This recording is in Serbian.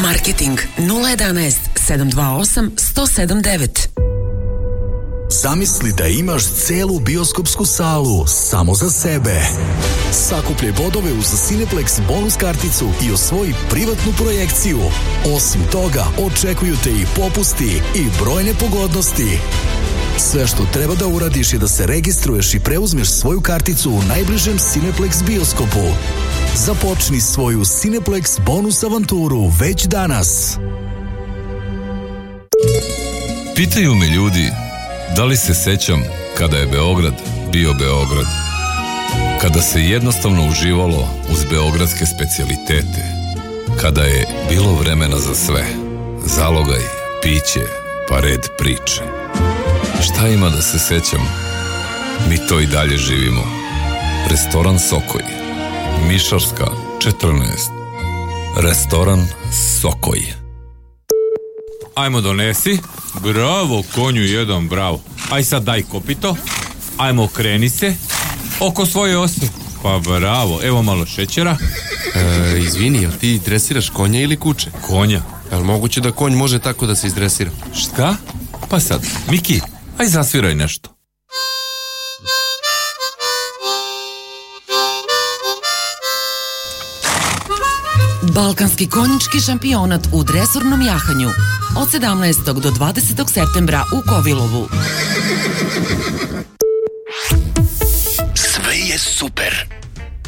Marketing 011 728 179. Zamisli da imaš celu bioskopsku salu samo za sebe. Sakupljaj bodove uz Cineplex bonus karticu i osvoji privatnu projekciju. Osim toga, očekuju te i popusti i brojne pogodnosti. Sve što treba da uradiš je da se registruješ i preuzmeš svoju karticu u najbližem Cineplex bioskopu. Započni svoju Cineplex bonus avanturu već danas. Pitaju me ljudi da li se sećam kada je Beograd bio Beograd. Kada se jednostavno uživalo uz beogradske specijalitete. Kada je bilo vremena za sve. Zalogaj, piće, pa red priče. Šta ima da se sećam? Mi to i dalje živimo. Restoran Sokoj. Mišarska 14. Restoran Sokoj. Ajmo donesi. Bravo, konju jedan, bravo. Aj sad daj kopito. Ajmo okreni se. Oko svoje ose. Pa bravo, evo malo šećera. Izvini, jel ti dresiraš konja ili kuće? Konja. Jel moguće da konj može tako da se izdresira? Šta? Pa sad, Miki, aj zasviraj nešto. Balkanski konjički šampionat u dresurnom jahanju od 17. do 20. septembra u Kovilovu. Sve je super.